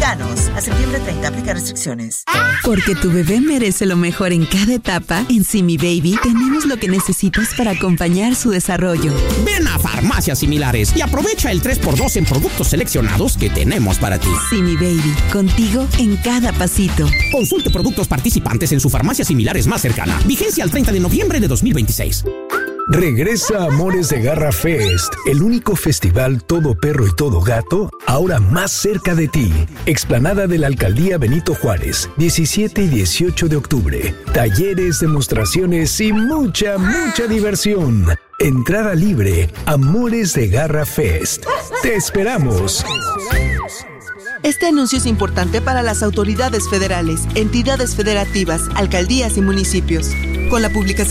mexicanos. A septiembre 30, aplica restricciones. Porque tu bebé merece lo mejor en cada etapa, en Simi Baby tenemos lo que necesitas para acompañar su desarrollo. Ven a Farmacias Similares y aprovecha el 3x2 en productos seleccionados que tenemos para ti. Simi Baby, contigo en cada pasito. Consulte productos participantes en su farmacia Similares más cercana. Vigencia al 30 de noviembre de 2026. Regresa Amores de Garra Fest, el único festival todo perro y todo gato, ahora más cerca de ti. Explanada de la Alcaldía Benito Juárez, 17 y 18 de octubre. Talleres, demostraciones y mucha diversión. Entrada libre, Amores de Garra Fest. ¡Te esperamos! Este anuncio es importante para las autoridades federales, entidades federativas, alcaldías y municipios. Con la publicación